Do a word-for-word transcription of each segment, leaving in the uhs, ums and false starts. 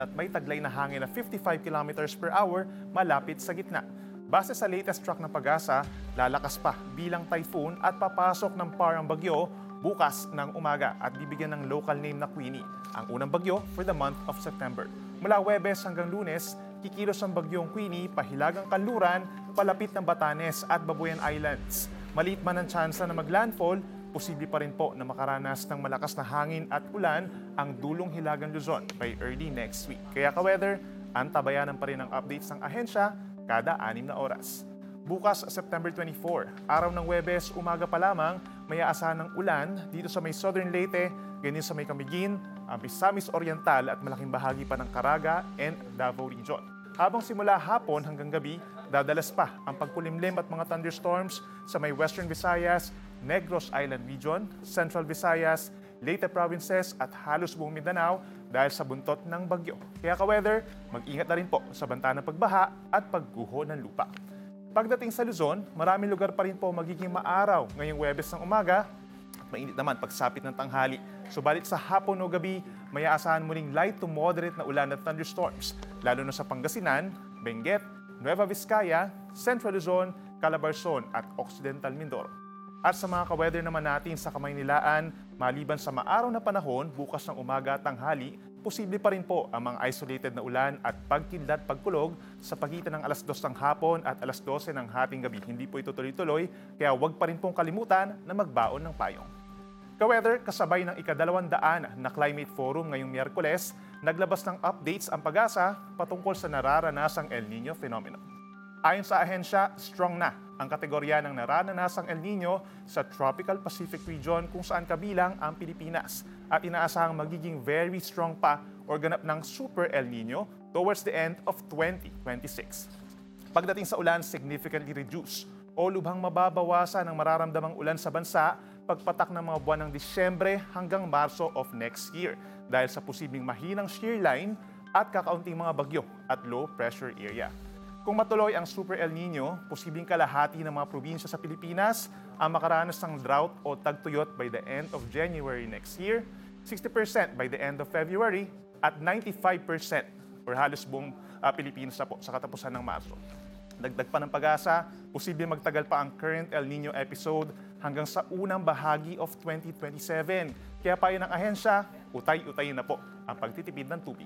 at may taglay na hangin na fifty-five kilometers per hour malapit sa gitna. Base sa latest track ng Pag-asa, lalakas pa bilang typhoon at papasok ng parang bagyo bukas ng umaga at bibigyan ng local name na Queenie, ang unang bagyo for the month of September. Mula Huwebes hanggang Lunes, kikilos ang bagyong Queenie pahilagang kanluran, palapit ng Batanes at Babuyan Islands. Maliit man ang tsansa na maglandfall, posible pa rin po na makaranas ng malakas na hangin at ulan ang dulong Hilagang Luzon by early next week. Kaya ka-weather, antabayanan pa rin ang updates ng ahensya kada anim na oras. Bukas, September twenty-fourth, araw ng Huwebes, umaga pa lamang, may aasahan ng ulan dito sa may Southern Leyte, ganyan sa may Camiguin, ang Misamis Oriental at malaking bahagi pa ng Caraga and Davao Region. Habang simula hapon hanggang gabi, dadalas pa ang pagkulimlim at mga thunderstorms sa may Western Visayas, Negros Island Region, Central Visayas, Leyte Provinces at halos buong Mindanao dahil sa buntot ng bagyo. Kaya ka-weather, mag-ingat na rin po sa banta ng pagbaha at pagguho ng lupa. Pagdating sa Luzon, maraming lugar pa rin po magiging maaraw ngayong Huwebes ng umaga. Mainit naman pagsapit ng tanghali. Subalit sa hapon o gabi, may aasahan muling light to moderate na ulan at thunderstorms, lalo na sa Pangasinan, Benguet, Nueva Vizcaya, Central Luzon, Calabarzon at Occidental Mindoro. At sa mga ka-weather naman natin sa Kamaynilaan, maliban sa maaraw na panahon, bukas ng umaga at tanghali, posible pa rin po ang mga isolated na ulan at pagkidlat pagkulog sa pagitan ng alas dos ng hapon at alas dose ng hating gabi. Hindi po ito tuloy-tuloy, kaya huwag pa rin pong kalimutan na magbaon ng payong. Ka-weather, kasabay ng ikadalawandaan na Climate Forum ngayong Miyerkules, naglabas ng updates ang Pag-asa patungkol sa nararanasang El Niño phenomenon. Ayon sa ahensya, strong na ang kategorya ng naranasang El Niño sa Tropical Pacific Region kung saan kabilang ang Pilipinas at inaasahang magiging very strong pa o ganap ng Super El Niño towards the end of twenty twenty-six. Pagdating sa ulan, significantly reduced o lubhang mababawasan ang mararamdamang ulan sa bansa pagpatak ng mga buwan ng Disyembre hanggang Marso of next year dahil sa posibleng mahinang shear line at kakaunting mga bagyo at low pressure area. Kung matuloy ang Super El Niño, posibleng kalahati ng mga probinsya sa Pilipinas ang makaranas ng drought o tagtuyot by the end of January next year, sixty percent by the end of February, at ninety-five percent or halos buong uh, Pilipinas na po sa katapusan ng Marso. Dagdag pa ng Pag-asa, posibleng magtagal pa ang current El Niño episode hanggang sa unang bahagi of twenty twenty-seven. Kaya payo ng ahensya, utay-utayin na po ang pagtitipid ng tubig.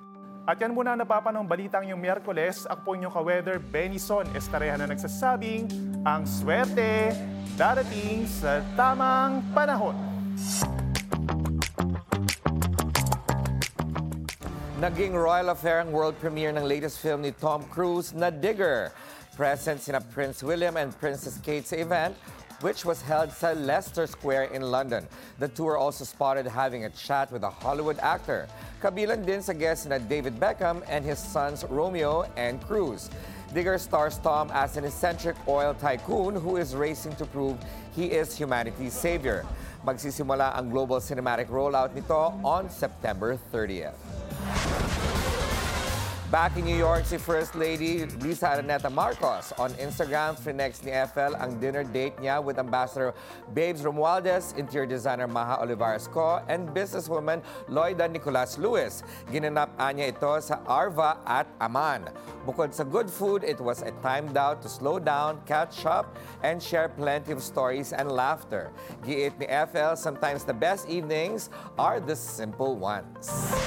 At yan muna ang napapanong balitang yung Miyerkules. Ako po inyong ka-weather, Benison Estareja na nagsasabing, ang swerte darating sa tamang panahon. Naging royal affair ang world premiere ng latest film ni Tom Cruise na Digger. Present sina Prince William and Princess Kate sa event, which was held sa Leicester Square in London. The two were also spotted having a chat with a Hollywood actor. Kabilang din sa guests na David Beckham and his sons Romeo and Cruz. Digger stars Tom as an eccentric oil tycoon who is racing to prove he is humanity's savior. Magsisimula ang global cinematic rollout nito on September thirtieth. Back in New York, si First Lady Lisa Araneta Marcos on Instagram, finex ni F L ang dinner date niya with Ambassador Babes Romualdez, interior designer Maha Olivares-Co, and businesswoman Loida Nicolas Lewis. Ginanap niya ito sa Arva at Aman. Bukod sa good food, it was a time daw to slow down, catch up, and share plenty of stories and laughter. Giit ni F L, sometimes the best evenings are the simple ones.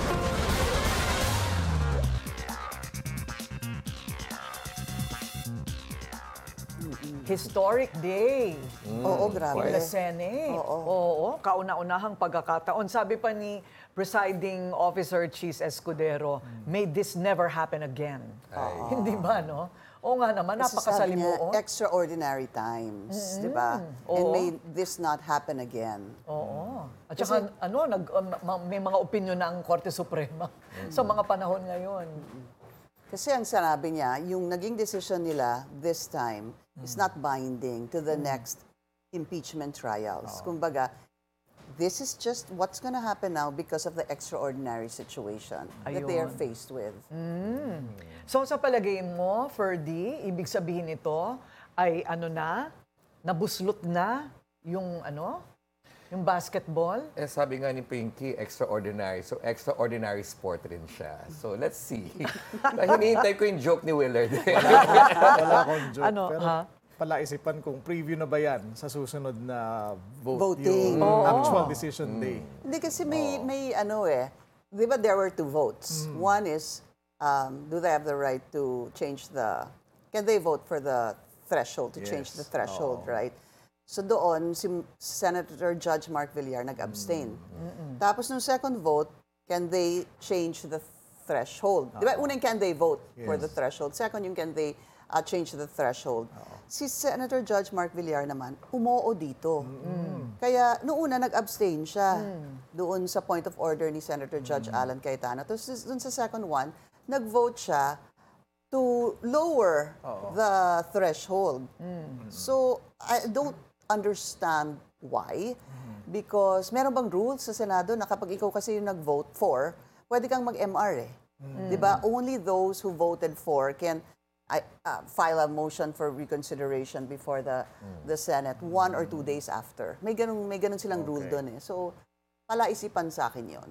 Historic day. Oo, grabe. In the Senate. Oo. Oo, kauna-unahang pagkakataon. Sabi pa ni Presiding Officer Cheese Escudero, may this never happen again. Hindi ba, no? Oo nga naman, Kasi sabi niya, napakasalimuot. extraordinary times, di ba? And Oo. may this not happen again. Oo. At saka, ano, nag, um, ma- may mga opinion na ang Korte Suprema sa mga panahon ngayon. Kasi ang sinabi niya, yung naging decision nila this time is not binding to the next impeachment trials. Kumbaga, this is just what's going to happen now because of the extraordinary situation that they are Ayun. faced with. So sa palagay mo, Ferdy, ibig sabihin nito ay ano na, nabuslot na yung ano, Yung basketball? Eh, sabi nga ni Pinky, extraordinary. So, extraordinary sport rin siya. So, let's see. Hinihintay ko yung joke ni Willard. Wala akong joke. Ano, pero ha? palaisipan kung preview na ba yan sa susunod na vote. Voting. Yung actual decision day. Hindi kasi may, may ano eh, di ba there were two votes. One is, um, do they have the right to change the, can they vote for the threshold, to change Yes. the threshold, right? So doon, si Senator Judge Mark Villar nag-abstain. Tapos nung second vote, can they change the threshold? Di ba? Unang can they vote for the threshold. Second yung can they uh, change the threshold. Si Senator Judge Mark Villar naman, umoo dito. Kaya noong una nag-abstain siya doon sa point of order ni Senator Judge Alan Cayetano. Tapos doon sa second one, nag-vote siya to lower the threshold. So I don't understand why. Because meron bang rules sa Senado na kapag ikaw kasi yung nag-vote for, pwede kang mag-M R eh. Di ba? Only those who voted for can I, uh, file a motion for reconsideration before the the Senate one or two days after. May ganun, may ganun silang rule doon eh. So, palaisipan sa akin yon.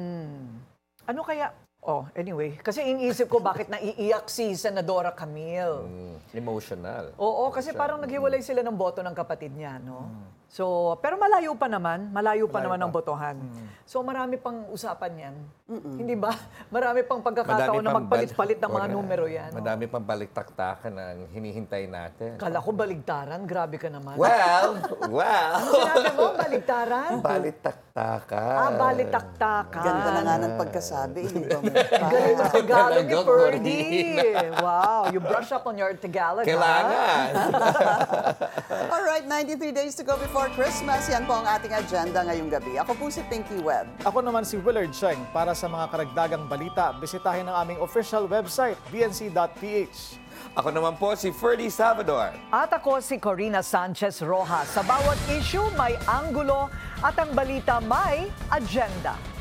Ano kaya? Oh, anyway. Kasi iniisip ko bakit naiiyak si Senadora Camille. Mm, emotional. Oo, kasi parang naghiwalay sila ng boto ng kapatid niya, no? So, pero malayo pa naman, malayo pa naman ang botohan. So, marami pang usapan yan. Hindi ba? Marami pang pagkakataon na pang magpalit-palit ng mga Correct. numero yan. Madami pang balik-taktakan ang hinihintay natin. Kala ko baligtaran, grabe ka naman. Well, well. Sinabi mo, baligtaran? Balik-taktakan. Ah, balitaktakan. Ganda na nga ng pagkasabi. Hindi ba? Galing ng Tagalog ni Talagang Ferdy. Corina. Wow, you brush up on your Tagalog, ha? Kailangan. Alright, ninety-three days to go before Christmas. Yan po ang ating agenda ngayong gabi. Ako po si Pinky Webb. Ako naman si Willard Cheng. Para sa mga karagdagang balita, bisitahin ang aming official website, b n c dot p h. Ako naman po si Ferdy Salvador. At ako si Corina Sanchez Rojas. Sa bawat issue may anggulo at ang balita may agenda.